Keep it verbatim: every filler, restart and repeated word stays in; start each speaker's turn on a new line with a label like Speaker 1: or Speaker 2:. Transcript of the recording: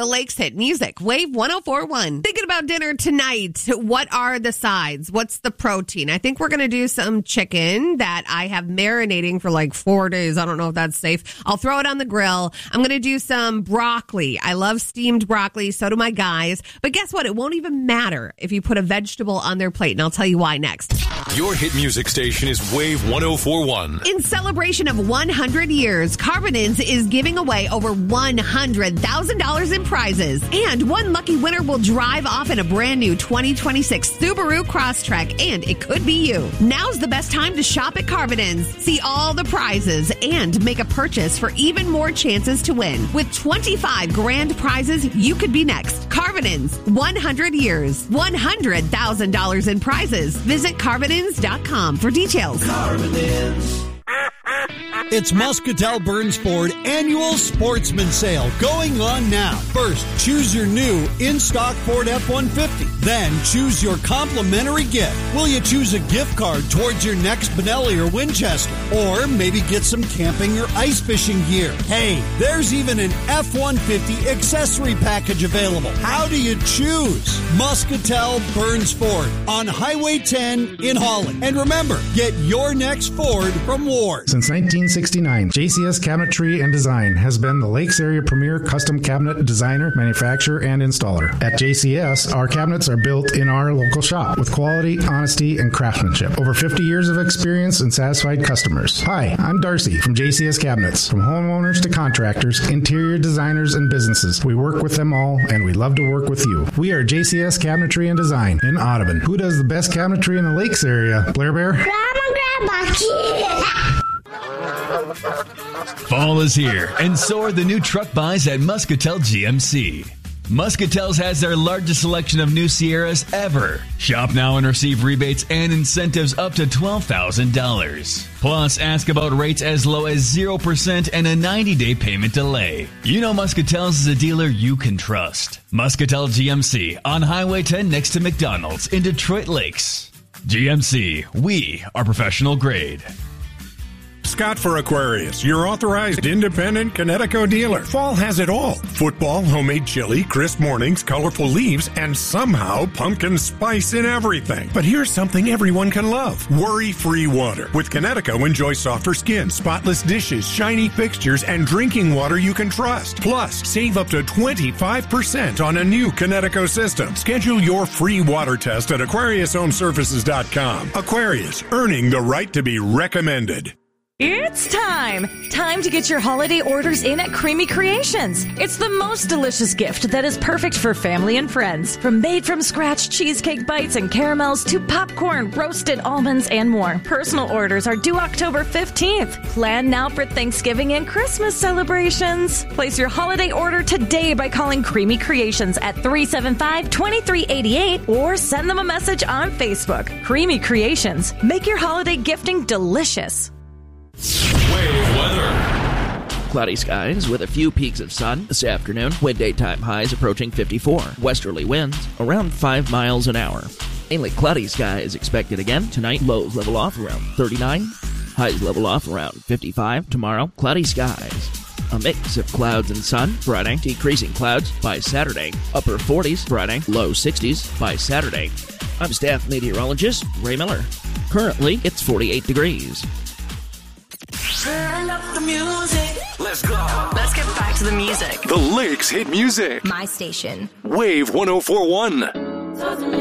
Speaker 1: The Lakes Hit Music, Wave one oh four point one. Thinking about dinner tonight, what are the sides? What's the protein? I think we're going to do some chicken that I have marinating for like four days. I don't know if that's safe. I'll throw it on the grill. I'm going to do some broccoli. I love steamed broccoli. So do my guys. But guess what? It won't even matter if you put a vegetable on their plate. And I'll tell you why next.
Speaker 2: Your hit music station is Wave one oh four point one.
Speaker 1: In celebration of one hundred years, Carvinens is giving away over one hundred thousand dollars in prizes. And one lucky winner will drive off in a brand new twenty twenty-six Subaru Crosstrek. And it could be you. Now's the best time to shop at Carvinens. See all the prizes and make a purchase for even more chances to win. With twenty-five grand prizes, you could be next. Carvinens, one hundred years, one hundred thousand dollars in prizes. Visit Carvinens dot com for details.
Speaker 3: Carvinens.
Speaker 4: It's Muscatel Burns Ford Annual Sportsman Sale going on now. First, choose your new in-stock Ford F one fifty. Then, choose your complimentary gift. Will you choose a gift card towards your next Benelli or Winchester? Or maybe get some camping or ice fishing gear. Hey, there's even an F one fifty accessory package available. How do you choose? Muscatel Burns Ford on Highway ten in Holland. And remember, get your next Ford from Ward.
Speaker 5: Since nineteen sixty-nine, J C S Cabinetry and Design has been the Lakes area premier custom cabinet designer, manufacturer, and installer. At J C S, our cabinets are built in our local shop with quality, honesty, and craftsmanship. Over fifty years of experience and satisfied customers. Hi, I'm Darcy from J C S Cabinets. From homeowners to contractors, interior designers, and businesses, we work with them all, and we love to work with you. We are J C S Cabinetry and Design in Audubon. Who does the best cabinetry in the Lakes area? Blair Bear?
Speaker 6: Grandma, Grandma, kid.
Speaker 7: Fall is here, and so are the new truck buys at Muscatel G M C. Muscatel's has their largest selection of new Sierras ever. Shop now and receive rebates and incentives up to twelve thousand dollars. Plus, ask about rates as low as zero percent and a ninety-day payment delay. You know Muscatel's is a dealer you can trust. Muscatel G M C on Highway ten next to McDonald's in Detroit Lakes. G M C, we are professional grade.
Speaker 8: Scott for Aquarius, your authorized independent Connecticut dealer. Fall has it all. Football, homemade chili, crisp mornings, colorful leaves, and somehow pumpkin spice in everything. But here's something everyone can love. Worry-free water. With Connecticut, enjoy softer skin, spotless dishes, shiny fixtures, and drinking water you can trust. Plus, save up to twenty-five percent on a new Connecticut system. Schedule your free water test at Aquarius Home Services dot com. Aquarius, earning the right to be recommended.
Speaker 9: It's time! Time to get your holiday orders in at Creamy Creations. It's the most delicious gift that is perfect for family and friends. From made-from-scratch cheesecake bites and caramels to popcorn, roasted almonds, and more. Personal orders are due October fifteenth. Plan now for Thanksgiving and Christmas celebrations. Place your holiday order today by calling Creamy Creations at three seven five, two three eight eight or send them a message on Facebook. Creamy Creations. Make your holiday gifting delicious.
Speaker 2: Wave weather.
Speaker 10: Cloudy skies with a few peaks of sun this afternoon. Wind daytime highs approaching fifty-four. Westerly winds around five miles an hour. Mainly cloudy skies expected again. Tonight, lows level off around thirty-nine. Highs level off around fifty-five. Tomorrow, cloudy skies. A mix of clouds and sun. Friday, decreasing clouds by Saturday. Upper forties Friday, low sixties by Saturday. I'm staff meteorologist Ray Miller. Currently, it's forty-eight degrees.
Speaker 3: Turn up the music.
Speaker 2: Let's go.
Speaker 11: Let's get back to the music.
Speaker 2: The Lakes Hit Music.
Speaker 11: My station.
Speaker 2: Wave one oh four point one.